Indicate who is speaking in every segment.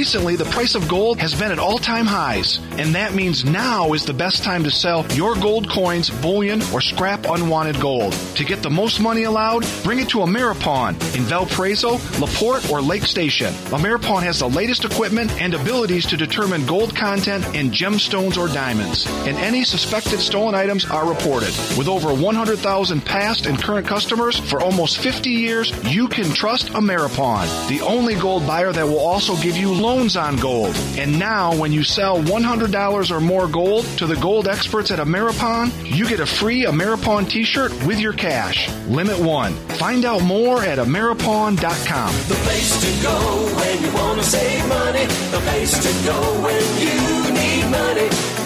Speaker 1: Recently, the price of gold has been at all-time highs, and that means now is the best time to sell your gold coins, bullion, or scrap unwanted gold. To get the most money allowed, bring it to Ameripawn in Valparaiso, LaPorte, or Lake Station. Ameripawn has the latest equipment and abilities to determine gold content in gemstones or diamonds, and any suspected stolen items are reported. With over 100,000 past and current customers for almost 50 years, you can trust Ameripawn, the only gold buyer that will also give you loans on gold. And now, when you sell $100 or more gold to the gold experts at Ameripawn, you get a free Ameripawn t-shirt with your cash. Limit 1. Find out more at Ameripawn.com.
Speaker 2: The place to go when you want to save money. The place to go when you need money.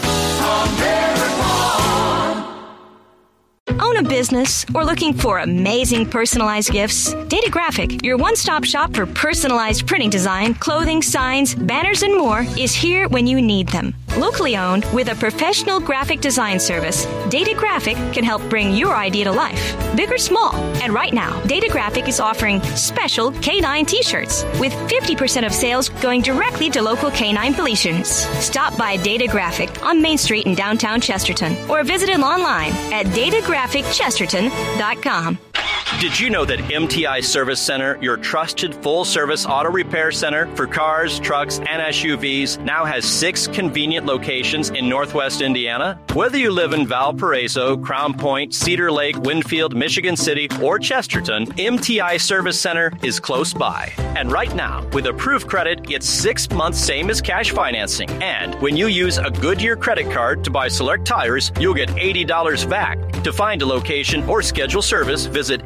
Speaker 2: Ameripawn.
Speaker 3: Own a business or looking for amazing personalized gifts? Data Graphic, your one-stop shop for personalized printing design, clothing, signs, banners, and more, is here when you need them. Locally owned with a professional graphic design service, Data Graphic can help bring your idea to life, big or small. And right now, Data Graphic is offering special K9 t-shirts with 50% of sales going directly to local K9 police units. Stop by Data Graphic on Main Street in downtown Chesterton or visit them online at datagraphicchesterton.com.
Speaker 4: Did you know that MTI Service Center, your trusted full-service auto repair center for cars, trucks, and SUVs, now has 6 convenient locations in Northwest Indiana? Whether you live in Valparaiso, Crown Point, Cedar Lake, Winfield, Michigan City, or Chesterton, MTI Service Center is close by. And right now, with approved credit, it's 6 months same as cash financing. And when you use a Goodyear credit card to buy select tires, you'll get $80 back. To find a location or schedule service, visit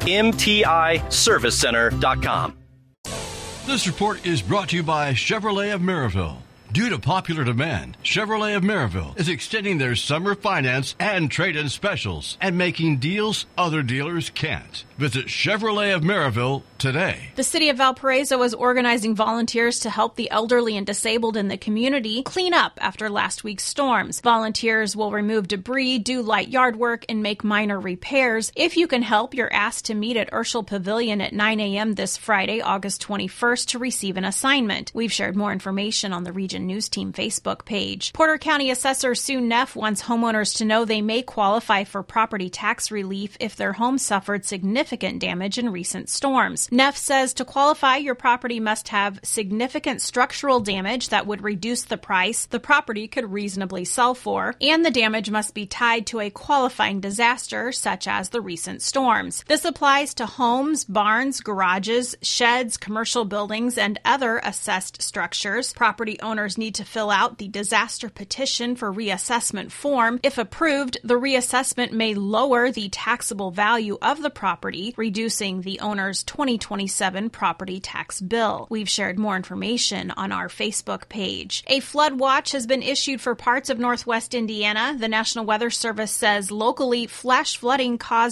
Speaker 4: MTIServiceCenter.com.
Speaker 5: This report is brought to you by Chevrolet of Maryville. Due to popular demand, Chevrolet of Maryville is extending their summer finance and trade-in specials and making deals other dealers can't. Visit Chevrolet of Maryville today.
Speaker 6: The City of Valparaiso is organizing volunteers to help the elderly and disabled in the community clean up after last week's storms. Volunteers will remove debris, do light yard work, and make minor repairs. If you can help, you're asked to meet at Urschel Pavilion at 9 a.m. this Friday, August 21st, to receive an assignment. We've shared more information on the Region News Team Facebook page. Porter County Assessor Sue Neff wants homeowners to know they may qualify for property tax relief if their home suffered significant damage in recent storms. Neff says to qualify, your property must have significant structural damage that would reduce the price the property could reasonably sell for, and the damage must be tied to a qualifying disaster such as the recent storms. This applies to homes, barns, garages, sheds, commercial buildings, and other assessed structures. Property owners need to fill out the disaster petition for reassessment form. If approved, the reassessment may lower the taxable value of the property, reducing the owner's 2027 property tax bill. We've shared more information on our Facebook page. A flood watch has been issued for parts of Northwest Indiana. The National Weather Service says locally flash flooding caused